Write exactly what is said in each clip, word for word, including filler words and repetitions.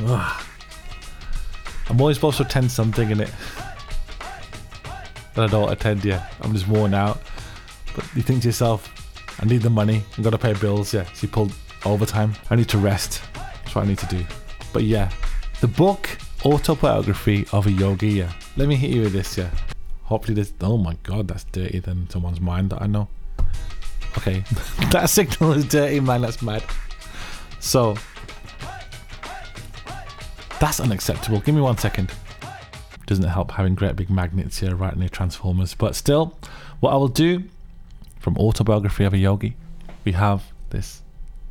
Ugh. I'm always supposed to attend something in it, but I don't attend yet. I'm just worn out. But you think to yourself, I need the money. I've got to pay bills. Yeah, so you pull overtime. I need to rest. That's what I need to do. But yeah, the book Autobiography of a Yogi. Yeah, let me hit you with this. Yeah, hopefully this. Oh my God, that's dirty than someone's mind that I know. Okay, that signal is dirty, man. That's mad. So that's unacceptable. Give me one second. Doesn't help having great big magnets here right near transformers. But still, what I will do from Autobiography of a Yogi, we have this.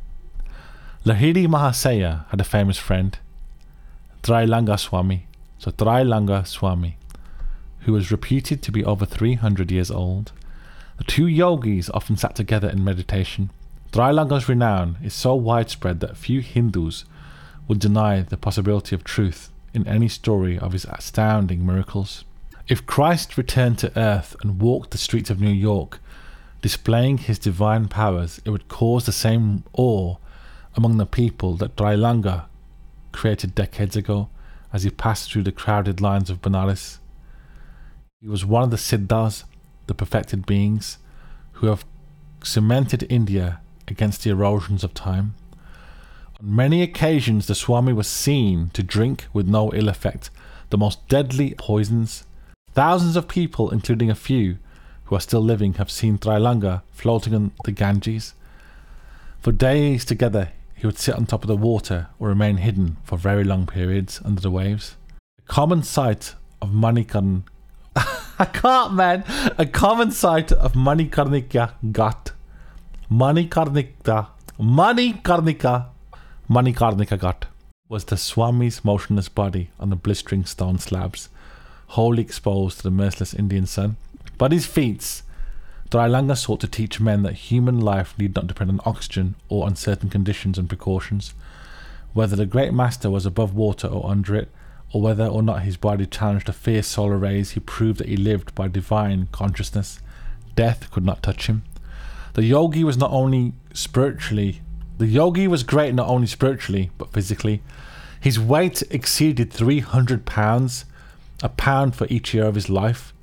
Lahiri Mahasaya had a famous friend, Trailanga Swami. So Trailanga Swami, who was reputed to be over three hundred years old. The two yogis often sat together in meditation. Trailanga's renown is so widespread that few Hindus would deny the possibility of truth in any story of his astounding miracles. If Christ returned to earth and walked the streets of New York, displaying his divine powers, it would cause the same awe among the people that Trailanga created decades ago as he passed through the crowded lines of Benares. He was one of the Siddhas, the perfected beings, who have cemented India against the erosions of time. On many occasions the Swami was seen to drink with no ill effect the most deadly poisons. Thousands of people, including a few who are still living, have seen Trailanga floating on the Ganges. For days together he would sit on top of the water or remain hidden for very long periods under the waves. A common sight of Manikarnika I can't, man. A common sight of Manikarnika Ghat. Manikarnika. Manikarnika. Manikarnika Ghat was the Swami's motionless body on the blistering stone slabs, wholly exposed to the merciless Indian sun. By these feats, Trailanga sought to teach men that human life need not depend on oxygen or on certain conditions and precautions. Whether the great master was above water or under it, or whether or not his body challenged the fierce solar rays, he proved that he lived by divine consciousness. Death could not touch him. The yogi was not only spiritually, the yogi was great not only spiritually, but physically. His weight exceeded three hundred pounds, a pound for each year of his life.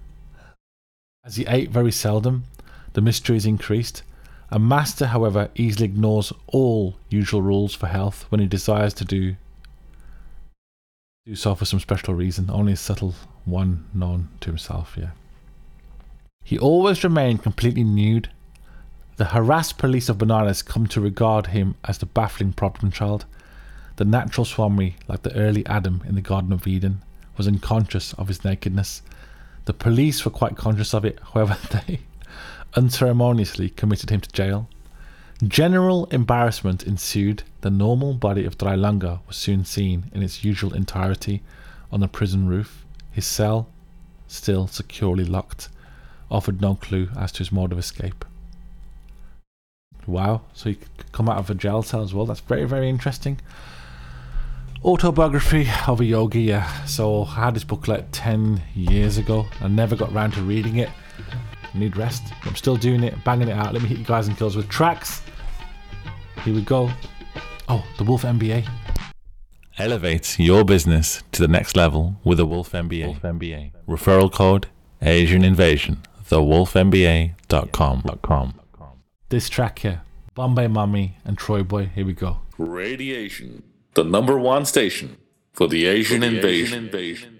As he ate very seldom, the mysteries increased. A master, however, easily ignores all usual rules for health when he desires to do do so for some special reason, only a subtle one known to himself. Yeah. He always remained completely nude. The harassed police of Benares come to regard him as the baffling problem child. The natural Swami, like the early Adam in the Garden of Eden, was unconscious of his nakedness. The police were quite conscious of it, however they unceremoniously committed him to jail. General embarrassment ensued. The normal body of Trailanga was soon seen in its usual entirety on the prison roof. His cell, still securely locked, offered no clue as to his mode of escape. Wow, so he could come out of a jail cell as well. That's very, very interesting. Autobiography of a Yogi, yeah. So I had this booklet ten years ago. I never got round to reading it. I need rest. I'm still doing it, banging it out. Let me hit you guys and kills with tracks. Here we go. Oh, the Wolf M B A. Elevate your business to the next level with the Wolf M B A. Wolf M B A. Referral code Asian Invasion. the wolf m b a dot com. This track here, Bombay Mummy and Troy Boy. Here we go. Radiation, the number one station for the Asian, for the Asian invasion. invasion.